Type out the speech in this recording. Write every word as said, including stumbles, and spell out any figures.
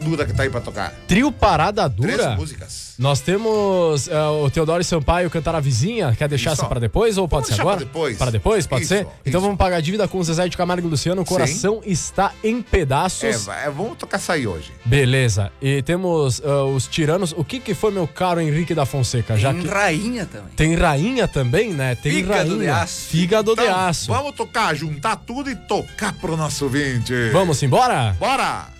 Dura que tá aí pra tocar. Trio Parada Dura? Três músicas. Nós temos uh, o Teodoro Sampaio cantar a vizinha. Quer deixar Isso. essa pra depois ou pode Vamos ser agora? para depois. Para depois, pode Isso, ser? isso. Então vamos pagar a dívida com o Zezé de Camargo e Luciano. O coração Sim. está em pedaços. É, vai, vamos tocar essa aí hoje. Beleza. E temos uh, os tiranos. O que que foi, meu caro Henrique da Fonseca? Já Tem que... rainha também. Tem rainha também, né? Tem Fígado rainha. de aço. Fígado Então, de aço. Vamos tocar, juntar tudo e tocar pro nosso ouvinte. Vamos embora? Bora!